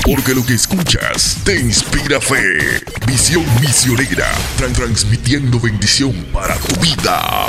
Porque lo que escuchas te inspira fe. Visión misionera, transmitiendo bendición para tu vida.